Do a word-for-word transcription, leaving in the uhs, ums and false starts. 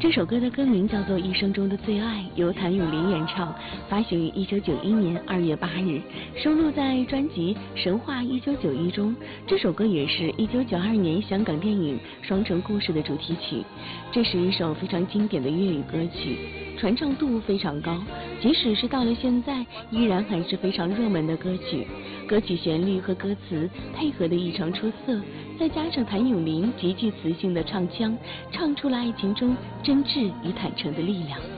这首歌的歌名叫做《一生中的最爱》，由谭咏麟演唱，发行于一九九一年二月八日，收录在专辑《神话一九九一》中。这首歌也是一九九二年香港电影《双城故事》的主题曲。这是一首非常经典的粤语歌曲，传唱度非常高，即使是到了现在，依然还是非常热门的歌曲。歌曲旋律和歌词配合的异常出色，再加上谭咏麟极具磁性的唱腔，唱出了爱情中真挚与坦诚的力量。